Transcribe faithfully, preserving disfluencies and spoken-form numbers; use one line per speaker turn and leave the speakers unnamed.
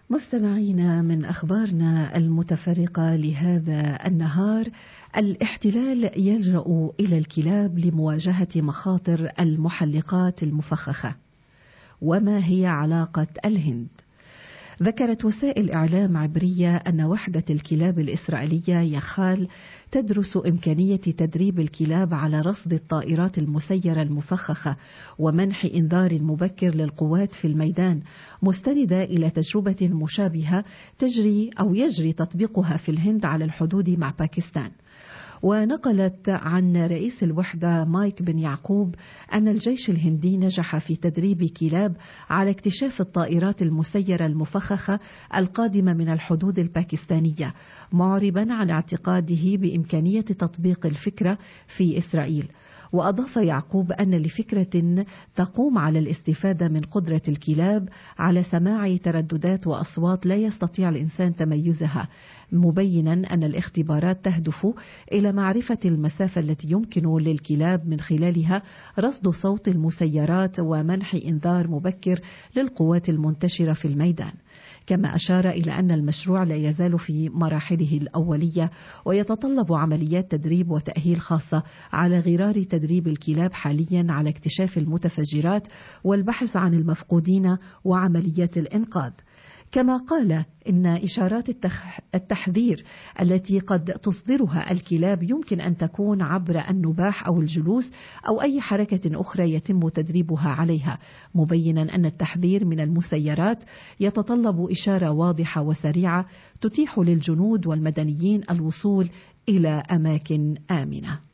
مستمعينا، من أخبارنا المتفرقة لهذا النهار: الاحتلال يلجأ إلى الكلاب لمواجهة مخاطر المحلقات المفخخة. وما هي علاقة الهند؟ ذكرت وسائل إعلام عبرية أن وحدة الكلاب الإسرائيلية يخال تدرس إمكانية تدريب الكلاب على رصد الطائرات المسيرة المفخخة ومنح إنذار مبكر للقوات في الميدان، مستندة إلى تجربة مشابهة تجري أو يجري تطبيقها في الهند على الحدود مع باكستان. ونقلت عن رئيس الوحدة مايك بن يعقوب أن الجيش الهندي نجح في تدريب كلاب على اكتشاف الطائرات المسيرة المفخخة القادمة من الحدود الباكستانية، معربا عن اعتقاده بإمكانية تطبيق الفكرة في إسرائيل. وأضاف يعقوب أن لفكرة تقوم على الاستفادة من قدرة الكلاب على سماع ترددات وأصوات لا يستطيع الإنسان تميزها، مبينا أن الاختبارات تهدف إلى معرفة المسافة التي يمكن للكلاب من خلالها رصد صوت المسيرات ومنح إنذار مبكر للقوات المنتشرة في الميدان. كما أشار إلى أن المشروع لا يزال في مراحله الأولية، ويتطلب عمليات تدريب وتأهيل خاصة على غرار تدريب الكلاب حاليا على اكتشاف المتفجرات والبحث عن المفقودين وعمليات الإنقاذ. كما قال إن إشارات التحذير التي قد تصدرها الكلاب يمكن أن تكون عبر النباح أو الجلوس أو أي حركة أخرى يتم تدريبها عليها، مبينا أن التحذير من المسيرات يتطلب إشارة واضحة وسريعة تتيح للجنود والمدنيين الوصول إلى أماكن آمنة.